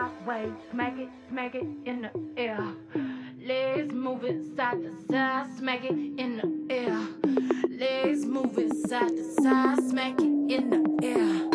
sideways, smack it in the air. Legs moving side to side, smack it in the air. Legs moving side to side, smack it in the air.